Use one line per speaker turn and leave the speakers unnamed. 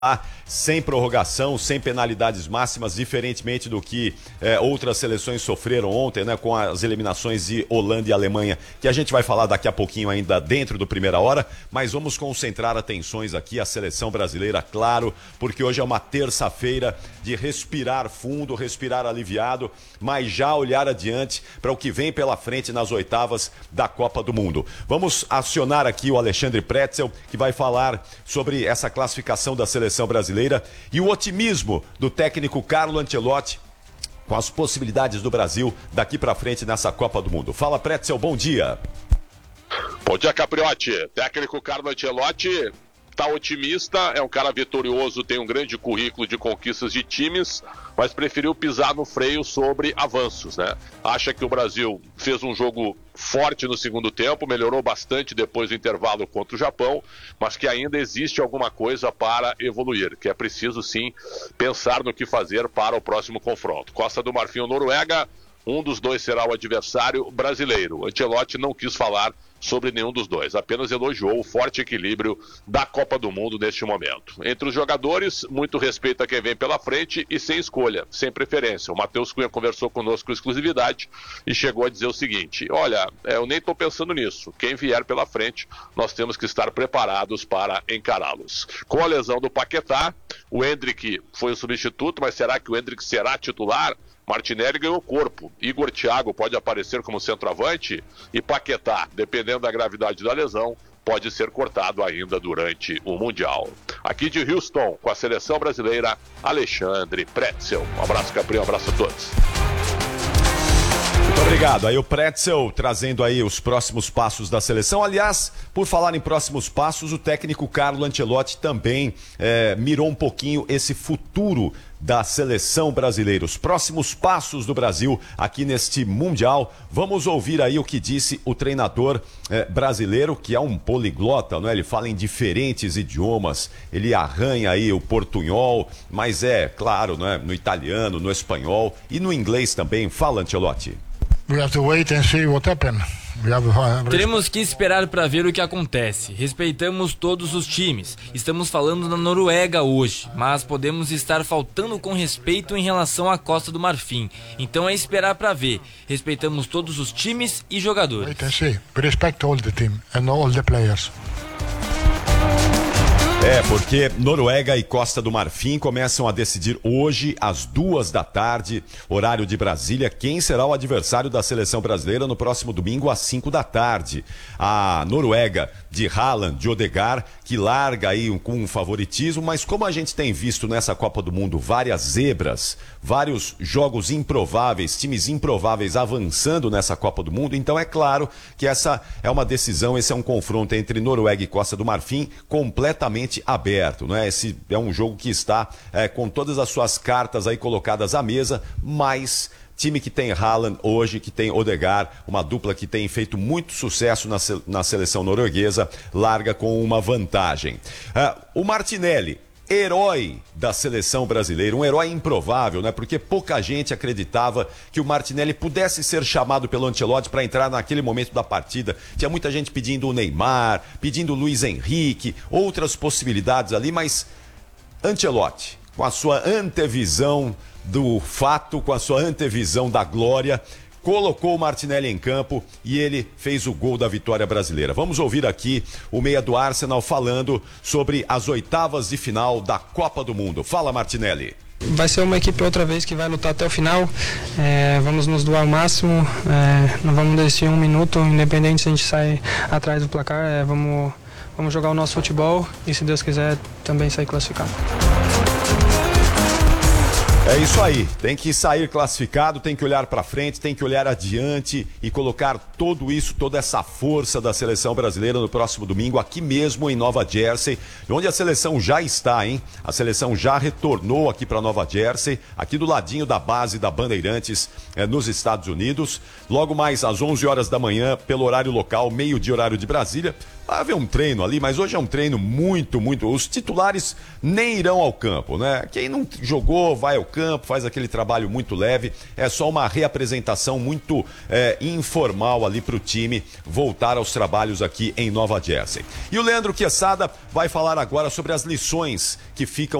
sem prorrogação, sem penalidades máximas, diferentemente do que outras seleções sofreram ontem, né, com as eliminações de Holanda e Alemanha, que a gente vai falar daqui a pouquinho ainda dentro do Primeira Hora, mas vamos concentrar atenções aqui à seleção brasileira, claro, porque hoje é uma terça-feira de respirar fundo, respirar aliviado, mas já olhar adiante para o que vem pela frente nas oitavas da Copa do Mundo. Vamos acionar aqui o Alexandre Pretzel, que vai falar sobre essa classificação da seleção brasileira e o otimismo do técnico Carlo Ancelotti com as possibilidades do Brasil daqui para frente nessa Copa do Mundo. Fala, Pretzel, bom dia.
Bom dia, Capriotti. Técnico Carlo Ancelotti está otimista, é um cara vitorioso, tem um grande currículo de conquistas de times, mas preferiu pisar no freio sobre avanços, né? Acha que o Brasil fez um jogo forte no segundo tempo, melhorou bastante depois do intervalo contra o Japão, mas que ainda existe alguma coisa para evoluir, que é preciso sim pensar no que fazer para o próximo confronto. Costa do Marfim ou Noruega, um dos dois será o adversário brasileiro. Ancelotti não quis falar sobre nenhum dos dois, apenas elogiou o forte equilíbrio da Copa do Mundo neste momento. Entre os jogadores, muito respeito a quem vem pela frente e sem escolha, sem preferência. O Matheus Cunha conversou conosco com exclusividade e chegou a dizer o seguinte: olha, eu nem estou pensando nisso, quem vier pela frente, nós temos que estar preparados para encará-los. Com a lesão do Paquetá, o Endrick foi o substituto, mas será que o Endrick será titular? Martinelli ganhou corpo, Igor Thiago pode aparecer como centroavante e Paquetá, dependendo da gravidade da lesão, pode ser cortado ainda durante o Mundial. Aqui de Houston, com a seleção brasileira, Alexandre Pretzel. Um abraço, Capri, um abraço a todos.
Muito obrigado. Aí o Pretzel trazendo aí os próximos passos da seleção. Aliás, por falar em próximos passos, o técnico Carlo Ancelotti também mirou um pouquinho esse futuro da seleção brasileira, os próximos passos do Brasil aqui neste Mundial. Vamos ouvir aí o que disse o treinador brasileiro, que é um poliglota, não é? Ele fala em diferentes idiomas, ele arranha aí o portunhol, mas claro, não é? No italiano, no espanhol e no inglês também. Fala, Ancelotti.
We have to wait and see what happens.
Teremos que esperar para ver o que acontece. Respeitamos todos os times. Estamos falando da Noruega hoje, mas podemos estar faltando com respeito em relação à Costa do Marfim. Então é esperar para ver. Respeitamos todos os times e jogadores.
Wait and see. We respect all the team and all the players.
Porque Noruega e Costa do Marfim começam a decidir hoje, às 14h, horário de Brasília, quem será o adversário da seleção brasileira no próximo domingo, às 17h. A Noruega de Haaland, de Odegaard, que larga aí com um favoritismo, mas como a gente tem visto nessa Copa do Mundo várias zebras, vários jogos improváveis, times improváveis avançando nessa Copa do Mundo, então é claro que essa é uma decisão, esse é um confronto entre Noruega e Costa do Marfim completamente aberto, não é? Esse é um jogo que está com todas as suas cartas aí colocadas à mesa, mas time que tem Haaland hoje, que tem Odegaard, uma dupla que tem feito muito sucesso na seleção norueguesa, larga com uma vantagem. O Martinelli, herói da seleção brasileira, um herói improvável, né? Porque pouca gente acreditava que o Martinelli pudesse ser chamado pelo Ancelotti para entrar naquele momento da partida. Tinha muita gente pedindo o Neymar, pedindo o Luiz Henrique, outras possibilidades ali, mas Ancelotti, com a sua antevisão do fato, com a sua antevisão da glória, colocou o Martinelli em campo e ele fez o gol da vitória brasileira. Vamos ouvir aqui o meia do Arsenal falando sobre as oitavas de final da Copa do Mundo. Fala, Martinelli.
Vai ser uma equipe outra vez que vai lutar até o final. Vamos nos doar ao máximo. Não vamos desistir um minuto, independente se a gente sai atrás do placar. Vamos jogar o nosso futebol e, se Deus quiser, também sair classificado.
É isso aí, tem que sair classificado, tem que olhar para frente, tem que olhar adiante e colocar tudo isso, toda essa força da seleção brasileira no próximo domingo, aqui mesmo em Nova Jersey, onde a seleção já está, hein? A seleção já retornou aqui para Nova Jersey, aqui do ladinho da base da Bandeirantes, nos Estados Unidos. Logo mais às 11 horas da manhã, pelo horário local, meio-dia horário de Brasília, Vai haver um treino ali, mas hoje é um treino muito... Os titulares nem irão ao campo, né? Quem não jogou vai ao campo, faz aquele trabalho muito leve. É só uma reapresentação muito informal ali para o time voltar aos trabalhos aqui em Nova Jersey. E o Leandro Quesada vai falar agora sobre as lições que ficam